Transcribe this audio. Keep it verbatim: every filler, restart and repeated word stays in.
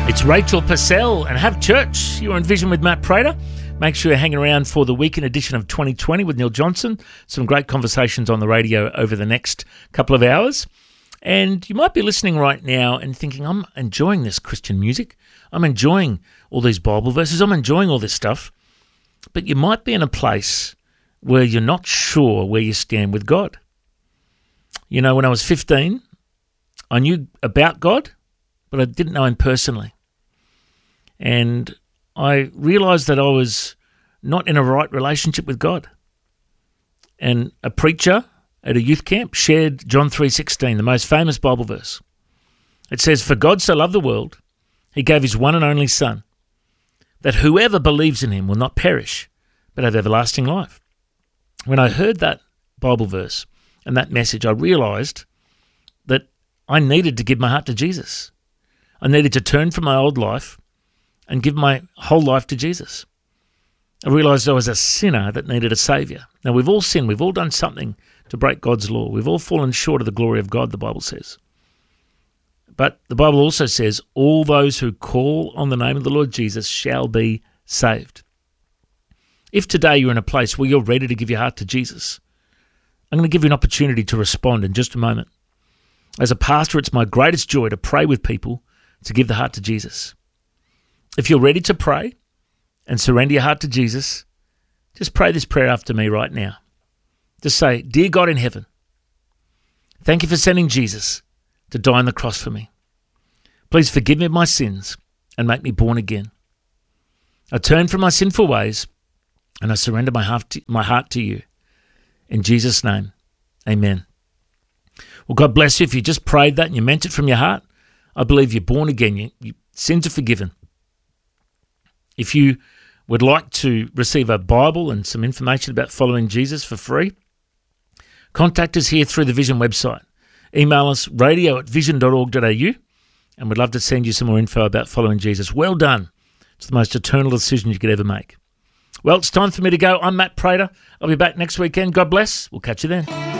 It's Rachel Purcell and Have Church. You're on Vision with Matt Prater. Make sure you're hanging around for the weekend edition of twenty twenty with Neil Johnson. Some great conversations on the radio over the next couple of hours. And you might be listening right now and thinking, I'm enjoying this Christian music. I'm enjoying all these Bible verses. I'm enjoying all this stuff. But you might be in a place where you're not sure where you stand with God. You know, when I was fifteen, I knew about God, but I didn't know him personally. And I realised that I was not in a right relationship with God. And a preacher at a youth camp shared John three sixteen, the most famous Bible verse. It says, "For God so loved the world, he gave his one and only Son, that whoever believes in him will not perish, but have everlasting life." When I heard that Bible verse and that message, I realised that I needed to give my heart to Jesus. I needed to turn from my old life and give my whole life to Jesus. I realised I was a sinner that needed a saviour. Now, we've all sinned. We've all done something to break God's law. We've all fallen short of the glory of God, the Bible says. But the Bible also says, all those who call on the name of the Lord Jesus shall be saved. If today you're in a place where you're ready to give your heart to Jesus, I'm going to give you an opportunity to respond in just a moment. As a pastor, it's my greatest joy to pray with people to give the heart to Jesus. If you're ready to pray and surrender your heart to Jesus, just pray this prayer after me right now. Just say, "Dear God in heaven, thank you for sending Jesus to die on the cross for me. Please forgive me of my sins and make me born again. I turn from my sinful ways and I surrender my heart to, my heart to you. In Jesus' name, amen." Well, God bless you if you just prayed that and you meant it from your heart. I believe you're born again. You, your sins are forgiven. If you would like to receive a Bible and some information about following Jesus for free, contact us here through the Vision website. Email us radio at vision dot org dot a u and we'd love to send you some more info about following Jesus. Well done. It's the most eternal decision you could ever make. Well, it's time for me to go. I'm Matt Prater. I'll be back next weekend. God bless. We'll catch you then.